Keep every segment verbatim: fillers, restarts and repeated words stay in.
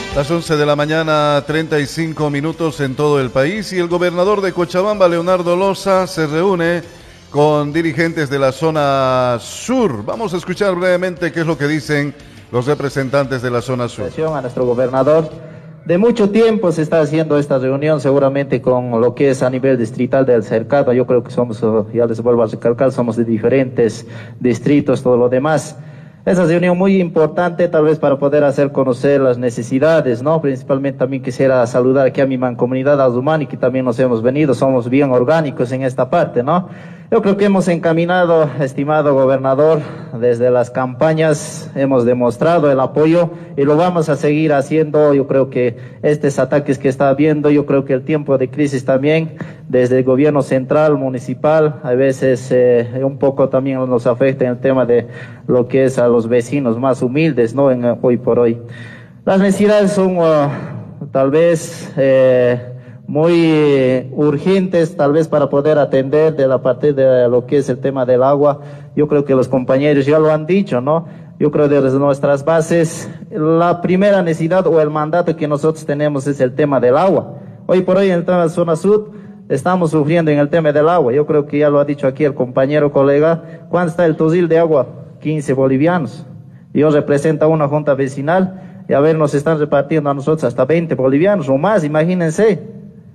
Las once de la mañana, treinta y cinco minutos en todo el país, y el gobernador de Cochabamba, Leonardo Loza, se reúne con dirigentes de la zona sur. Vamos a escuchar brevemente qué es lo que dicen los representantes de la zona sur. A nuestro gobernador, de mucho tiempo se está haciendo esta reunión, seguramente con lo que es a nivel distrital del Cercado. Yo creo que somos, ya les vuelvo a recalcar, somos de diferentes distritos, todo lo demás. Esa reunión muy importante, tal vez para poder hacer conocer las necesidades, ¿no? Principalmente también quisiera saludar aquí a mi mancomunidad Azumani, que también nos hemos venido, somos bien orgánicos en esta parte, ¿no? Yo creo que hemos encaminado, estimado gobernador, desde las campañas hemos demostrado el apoyo y lo vamos a seguir haciendo. Yo creo que estos ataques que está habiendo, yo creo que el tiempo de crisis también, desde el gobierno central, municipal, a veces eh, un poco también nos afecta en el tema de lo que es a los vecinos más humildes, ¿no? En, hoy por hoy. Las necesidades son uh, tal vez eh, muy urgentes, tal vez para poder atender de la parte de lo que es el tema del agua. Yo creo que los compañeros ya lo han dicho, ¿no? Yo creo que desde nuestras bases, la primera necesidad o el mandato que nosotros tenemos es el tema del agua. Hoy por hoy en el tema de la zona sur, estamos sufriendo en el tema del agua. Yo creo que ya lo ha dicho aquí el compañero colega. ¿Cuánto está el tozil de agua? quince bolivianos. Yo represento una junta vecinal y a ver, nos están repartiendo a nosotros hasta veinte bolivianos o más, imagínense.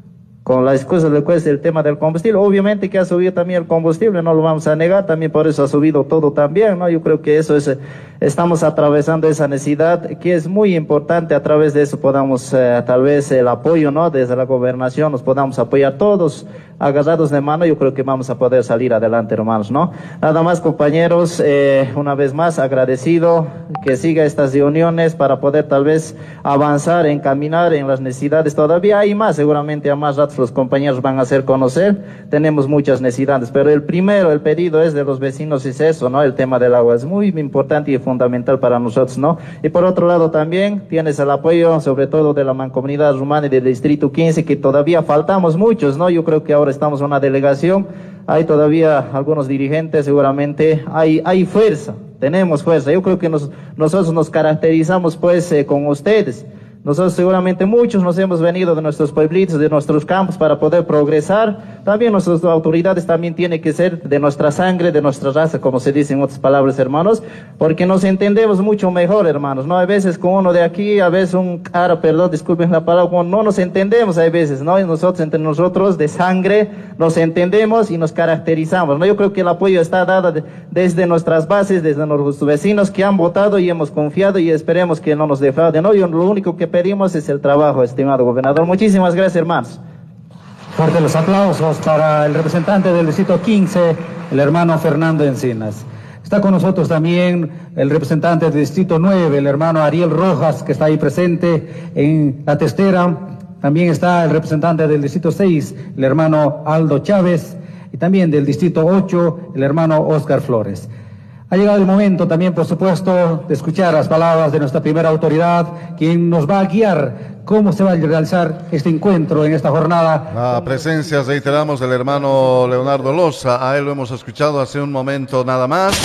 Con las cosas de cuesta el tema del combustible, obviamente que ha subido también el combustible, no lo vamos a negar, también por eso ha subido todo también, ¿no? Yo creo que eso es, estamos atravesando esa necesidad, que es muy importante. A través de eso podamos, eh, tal vez el apoyo, ¿no? Desde la gobernación nos podamos apoyar todos, agarrados de mano. Yo creo que vamos a poder salir adelante, hermanos, ¿no? Nada más, compañeros, eh, una vez más agradecido que siga estas reuniones para poder tal vez avanzar, encaminar en las necesidades. Todavía hay más, seguramente a más rato los compañeros van a hacer conocer. Tenemos muchas necesidades, pero el primero, el pedido es de los vecinos, es eso, ¿no? El tema del agua es muy importante y fundamental para nosotros, ¿no? Y por otro lado también tienes el apoyo, sobre todo de la mancomunidad rumana y del distrito quince, que todavía faltamos muchos, ¿no? Yo creo que ahora estamos en una delegación, hay todavía algunos dirigentes, seguramente hay, hay fuerza, tenemos fuerza. Yo creo que nos, nosotros nos caracterizamos pues eh, con ustedes. Nosotros seguramente muchos nos hemos venido de nuestros pueblitos, de nuestros campos para poder progresar. También nuestras autoridades también tienen que ser de nuestra sangre, de nuestra raza, como se dice en otras palabras, hermanos, porque nos entendemos mucho mejor, hermanos, ¿no? Hay veces con uno de aquí, a veces un cara, perdón, disculpen la palabra, como no nos entendemos hay veces, ¿no? Y nosotros, entre nosotros, de sangre, nos entendemos y nos caracterizamos, ¿no? Yo creo que el apoyo está dado de, desde nuestras bases, desde nuestros vecinos que han votado y hemos confiado, y esperemos que no nos defrauden, ¿no? Yo lo único que pedimos es el trabajo, estimado gobernador. Muchísimas gracias, hermanos. Fuerte los aplausos para el representante del distrito quince, el hermano Fernando Encinas. Está con nosotros también el representante del distrito nueve, el hermano Ariel Rojas, que está ahí presente en la testera. También está el representante del distrito seis, el hermano Aldo Chávez, y también del distrito ocho, el hermano Oscar Flores. Ha llegado el momento también, por supuesto, de escuchar las palabras de nuestra primera autoridad, quien nos va a guiar cómo se va a realizar este encuentro en esta jornada. La presencia, reiteramos, del hermano Leonardo Loza. A él lo hemos escuchado hace un momento nada más.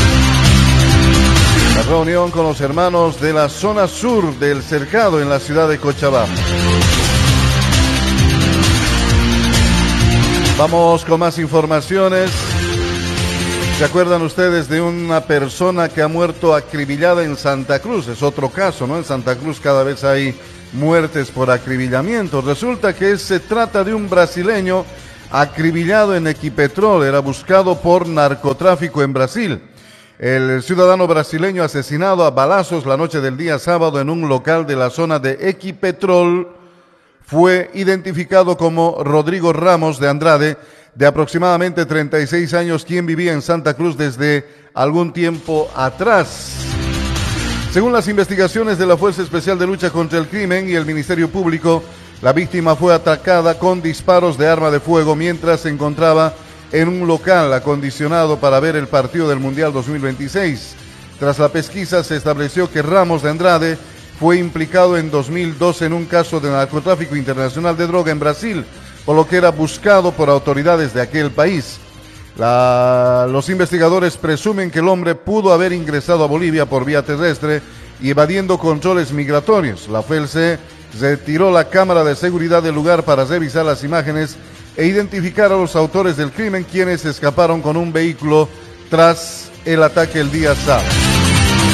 La reunión con los hermanos de la zona sur del Cercado en la ciudad de Cochabamba. Vamos con más informaciones. ¿Se acuerdan ustedes de una persona que ha muerto acribillada en Santa Cruz? Es otro caso, ¿no? En Santa Cruz cada vez hay muertes por acribillamiento. Resulta que se trata de un brasileño acribillado en Equipetrol. Era buscado por narcotráfico en Brasil. El ciudadano brasileño asesinado a balazos la noche del día sábado en un local de la zona de Equipetrol fue identificado como Rodrigo Ramos de Andrade, de aproximadamente treinta y seis años, quien vivía en Santa Cruz desde algún tiempo atrás. Según las investigaciones de la Fuerza Especial de Lucha contra el Crimen y el Ministerio Público, la víctima fue atacada con disparos de arma de fuego mientras se encontraba en un local acondicionado para ver el partido del Mundial dos mil veintiséis. Tras la pesquisa se estableció que Ramos de Andrade fue implicado en dos mil doce en un caso de narcotráfico internacional de droga en Brasil, por lo que era buscado por autoridades de aquel país. La, los investigadores presumen que el hombre pudo haber ingresado a Bolivia por vía terrestre y evadiendo controles migratorios. La F E L C E retiró la cámara de seguridad del lugar para revisar las imágenes e identificar a los autores del crimen, quienes escaparon con un vehículo tras el ataque el día sábado.